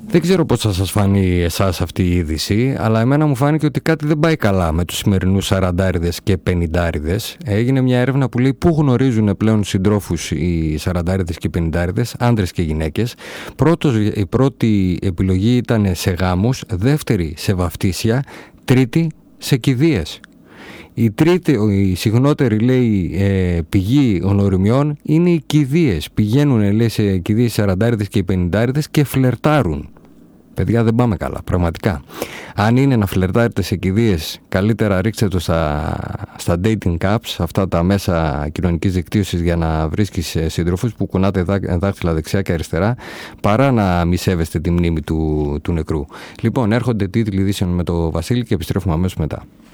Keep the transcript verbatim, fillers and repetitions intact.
Δεν ξέρω πώς θα σας φανεί εσάς αυτή η είδηση, αλλά εμένα μου φάνηκε ότι κάτι δεν πάει καλά με τους σημερινούς σαραντάριδες και πενηντάριδες. Έγινε μια έρευνα που λέει πού γνωρίζουν πλέον συντρόφους οι σαραντάριδες και οι πενηντάριδες, άντρες και γυναίκες. Πρώτος, η πρώτη επιλογή ήταν σε γάμους, δεύτερη σε βαφτίσια, τρίτη σε κηδείες. Η τρίτη, η συχνότερη λέει ε, πηγή ονοριμιών είναι οι κηδείες. Πηγαίνουν λέει σε κηδείες οι σαραντάριδες και οι πενηντάριδες και φλερτάρουν. Παιδιά, δεν πάμε καλά, πραγματικά. Αν είναι να φλερτάρετε σε κηδείες, καλύτερα ρίξτε το στα, στα dating apps, αυτά τα μέσα κοινωνικής δικτύωσης για να βρίσκεις σύντροφους που κουνάτε δάχτυλα δεξιά και αριστερά, παρά να μη σέβεστε τη μνήμη του, του νεκρού. Λοιπόν, έρχονται τίτλοι ειδήσεων με το Βασίλη και επιστρέφουμε αμέσως μετά.